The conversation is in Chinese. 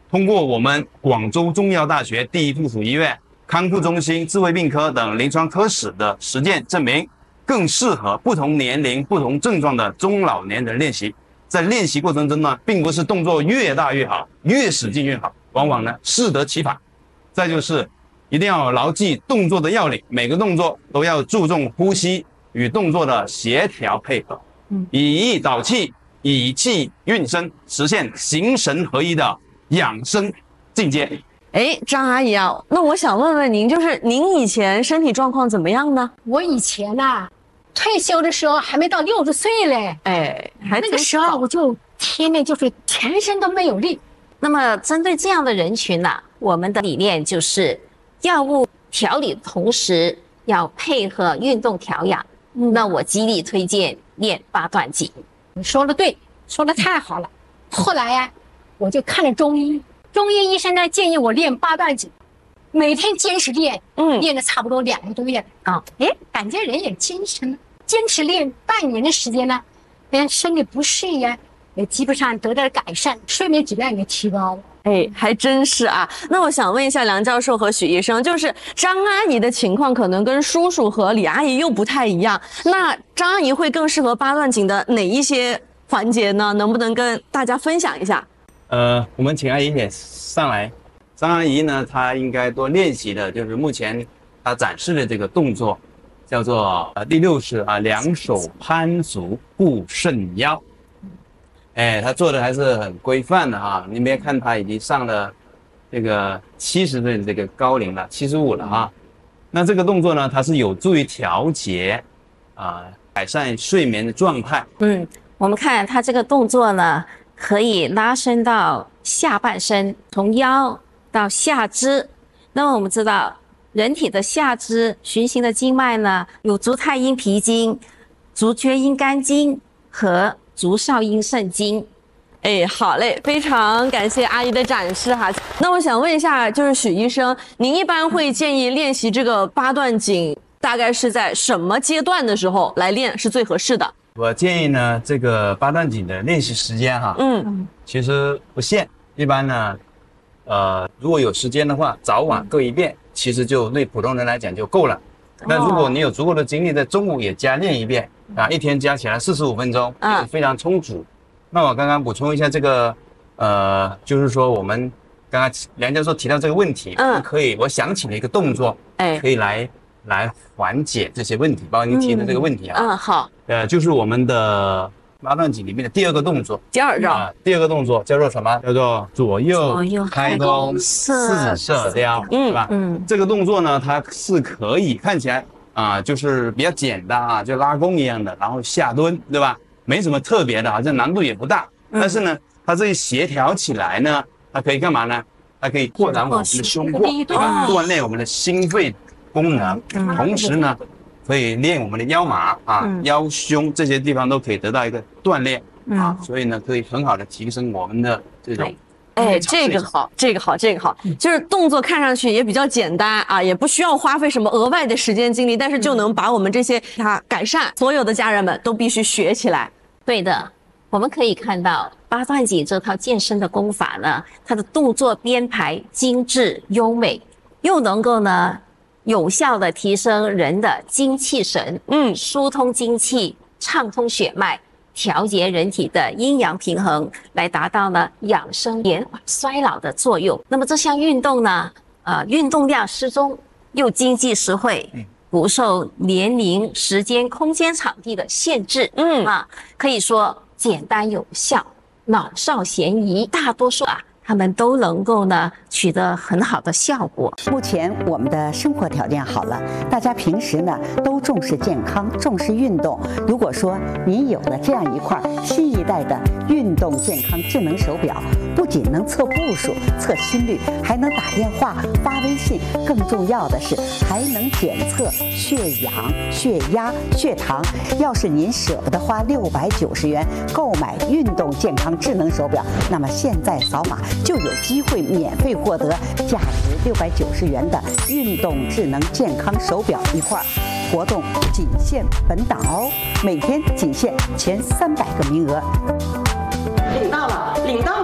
通过我们广州中医药大学第一附属医院康复中心智慧病科等临床科室的实践证明，更适合不同年龄、不同症状的中老年人练习。在练习过程中呢，并不是动作越大越好，越使劲越好，往往呢适得其反。再就是一定要牢记动作的要领，每个动作都要注重呼吸与动作的协调配合，以意导气，以气运身，实现形神合一的养生境界。 张阿姨啊，那我想问问您，就是您以前身体状况怎么样呢？ 我以前退休的时候还没到60岁嘞，那个时候我就天天就是全身都没有力。 那么针对这样的人群呢，我们的理念就是药物调理的同时要配合运动调养。那我极力推荐练八段锦。 你说的对，说的太好了。后来我就看了中医，中医医生呢建议我练八段锦，每天坚持练，练了差不多2个多月感觉人也精神了。坚持练半年的时间呢，身体不适也基本上得到了改善，睡眠质量也提高了。 还真是啊。那我想问一下梁教授和许医生，就是张阿姨的情况可能跟叔叔和李阿姨又不太一样，那张阿姨会更适合八段锦的哪一些环节呢？能不能跟大家分享一下？ 我们请阿姨也上来。张阿姨呢，她应该多练习的就是目前她展示的这个动作，叫做第6式两手攀足护肾腰。她做的还是很规范的你别看她已经上了这个70岁的这个高龄了，75了那这个动作呢，它是有助于调节改善睡眠的状态。 我们看它这个动作呢，可以拉伸到下半身，从腰到下肢。那么我们知道，人体的下肢循行的经脉呢，有足太阴脾经、足厥阴肝经和足少阴肾经。 好嘞，非常感谢阿姨的展示哈。那我想问一下，就是许医生，您一般会建议练习这个八段锦，大概是在什么阶段的时候来练是最合适的？ 我建议呢，这个八段锦的练习时间其实不限，一般呢，如果有时间的话，早晚各一遍，其实就对普通人来讲就够了。那如果你有足够的精力，在中午也加练一遍一天加起来45分钟，非常充足。那我刚刚补充一下这个，就是说我们刚刚梁教授提到这个问题，可以，我想起了一个动作，可以来缓解这些问题，包括您提的这个问题好， 就是我们的八段锦里面的第2个动作， 第2招， 第2个动作叫做什么？叫做左右开弓四射雕，是吧？这个动作呢，它是可以看起来就是比较简单就拉弓一样的，然后下蹲，对吧？没什么特别的这难度也不大。但是呢，它这一协调起来呢，它可以干嘛呢？它可以扩展我们的胸廓，对吧？锻炼我们的心肺功能，同时呢，可以练我们的腰马腰胸这些地方都可以得到一个锻炼所以呢，可以很好的提升我们的这种。 这个好，就是动作看上去也比较简单也不需要花费什么额外的时间精力，但是就能把我们这些它改善。所有的家人们都必须学起来。 对的，我们可以看到八段锦这套健身的功法呢，它的动作编排精致优美，又能够呢有效的提升人的精气神，疏通精气，畅通血脉，调节人体的阴阳平衡，来达到呢养生延缓衰老的作用。那么这项运动呢，运动量适中，又经济实惠，不受年龄、时间、空间、场地的限制，可以说简单有效，老少咸宜，大多数他们都能够呢取得很好的效果。 目前我们的生活条件好了，大家平时呢都重视健康，重视运动。如果说您有了这样一块新一代的运动健康智能手表，不仅能测步数、测心率，还能打电话、发微信，更重要的是还能检测血氧、血压、血糖。要是您舍不得花690元购买运动健康智能手表，那么现在扫码就有机会免费获得价值690元的运动智能健康手表一块。活动仅限本档每天仅限前300个名额。领到了，领到了。